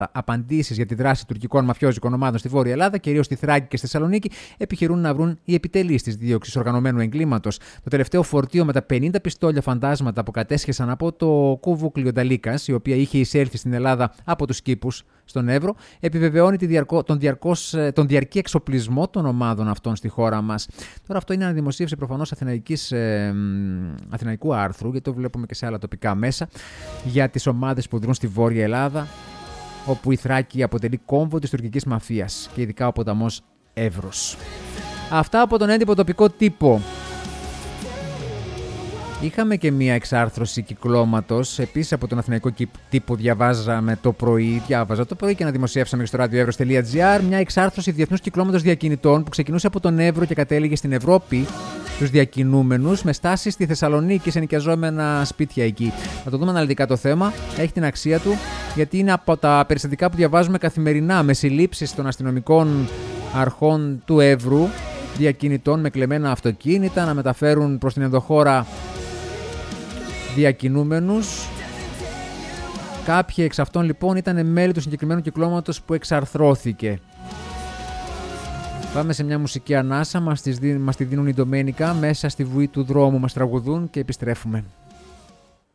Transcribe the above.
απαντήσεις για τη δράση τουρκικών μαφιόζικων ομάδων στη Βόρεια Ελλάδα, κυρίως στη Θράκη και στη Θεσσαλονίκη, επιχειρούν να βρουν οι επιτελείς της δίωξης οργανωμένου εγκλήματος. Το τελευταίο φορτίο με τα 50 πιστόλια φαντάσματα που κατέσχεσαν από το κουβούκλιο Νταλίκας, η οποία είχε εισέλθει στην Ελλάδα από τους κήπους στον Εύρο, επιβεβαιώνει τον διαρκή εξοπλισμό των ομάδων αυτών στη χώρα μας. Τώρα, αυτό είναι αναδημοσίευση προφανώς αθηναϊκού άρθρου, γιατί το βλέπουμε και σε άλλα τοπικά μέσα, για τις ομάδες που δρούν στη Βόρεια Ελλάδα, όπου η Θράκη αποτελεί κόμβο της τουρκικής μαφίας και ειδικά ο ποταμός Εύρος. Αυτά από τον έντυπο τοπικό τύπο. Είχαμε και μία εξάρθρωση κυκλώματος, επίσης από τον αθηναϊκό τύπο διάβαζα το πρωί και αναδημοσιεύσαμε στο radioevros.gr, μια εξάρθρωση διεθνούς κυκλώματος διακινητών που ξεκινούσε από τον Εύρο και κατέληγε στην Ευρώπη, τους διακινούμενους, με στάση στη Θεσσαλονίκη, σε νοικιαζόμενα σπίτια εκεί. Θα το δούμε αναλυτικά το θέμα, έχει την αξία του, γιατί είναι από τα περιστατικά που διαβάζουμε καθημερινά, με συλλήψεις των αστυνομικών αρχών του Εύρου, διακινητών με κλεμμένα αυτοκίνητα να μεταφέρουν προς την ενδοχώρα διακινούμενους. Κάποιοι εξ αυτών λοιπόν ήταν μέλη του συγκεκριμένου κυκλώματος που εξαρθρώθηκε. Πάμε σε μια μουσική ανάσα, μας τη δίνουν οι Ντομένικα, μέσα στη βουή του δρόμου μας τραγουδούν και επιστρέφουμε.